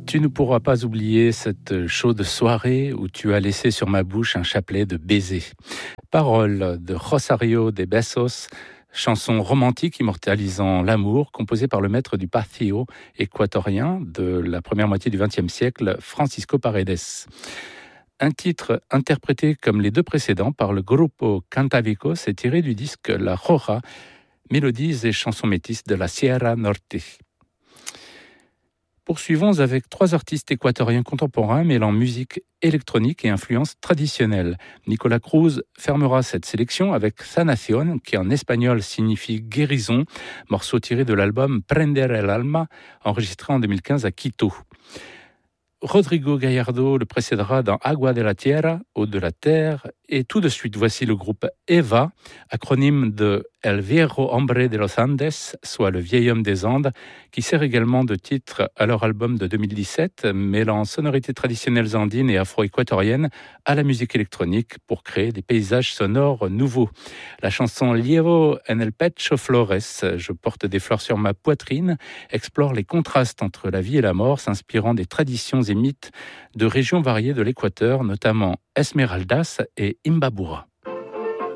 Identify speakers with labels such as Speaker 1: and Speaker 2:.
Speaker 1: Tu ne pourras pas oublier cette chaude soirée où tu as laissé sur ma bouche un chapelet de baisers. Paroles de Rosario de Bessos, chanson romantique immortalisant l'amour, composée par le maître du patio équatorien de la première moitié du XXe siècle, Francisco Paredes. Un titre interprété comme les deux précédents par le Grupo Cantavicos est tiré du disque La Roja, mélodies et chansons métisses de la Sierra Norte. Poursuivons avec trois artistes équatoriens contemporains mêlant musique électronique et influence traditionnelle. Nicolas Cruz fermera cette sélection avec Sanación, qui en espagnol signifie guérison, morceau tiré de l'album Prender el Alma, enregistré en 2015 à Quito. Rodrigo Gallardo le précédera dans Agua de la Tierra, Eau de la Terre, et tout de suite voici le groupe EVA, acronyme de El Viejo Hombre de los Andes, soit le vieil homme des Andes, qui sert également de titre à leur album de 2017, mêlant sonorités traditionnelles andines et afro-équatoriennes à la musique électronique pour créer des paysages sonores nouveaux. La chanson Llevo en el pecho flores, je porte des fleurs sur ma poitrine, explore les contrastes entre la vie et la mort, s'inspirant des traditions et mythes de régions variées de l'Équateur, notamment Esmeraldas et Imbabura.